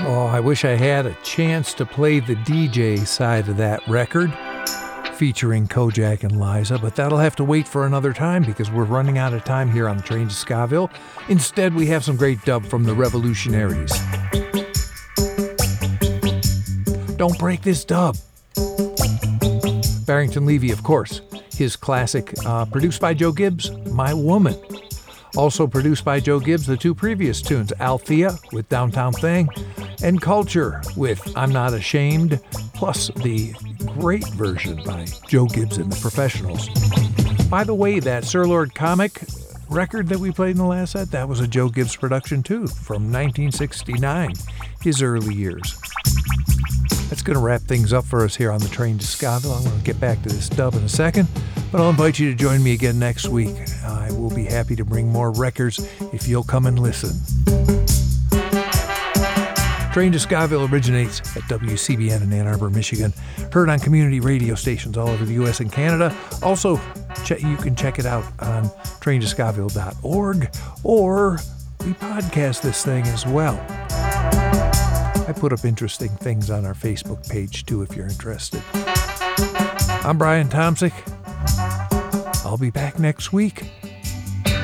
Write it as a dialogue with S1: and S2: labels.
S1: Oh, I wish I had a chance to play the DJ side of that record featuring Kojak and Liza, but that'll have to wait for another time because we're running out of time here on the Train to Scaville. Instead, we have some great dub from the Revolutionaries. Don't break this dub. Barrington Levy, of course. His classic, produced by Joe Gibbs, My Woman. Also produced by Joe Gibbs, the two previous tunes, Althea with Downtown Thing, and Culture with I'm Not Ashamed, plus the great version by Joe Gibbs and the Professionals. By the way, that Sir Lord comic record that we played in the last set, that was a Joe Gibbs production too, from 1969, his early years. That's going to wrap things up for us here on the Train to Scaville. I'm going to get back to this dub in a second, but I'll invite you to join me again next week. I will be happy to bring more records if you'll come and listen. Train to Scaville originates at WCBN in Ann Arbor, Michigan. Heard on community radio stations all over the U.S. and Canada. Also, you can check it out on traintoscaville.org, or we podcast this thing as well. I put up interesting things on our Facebook page, too, if you're interested. I'm Brian Tomsick. I'll be back next week.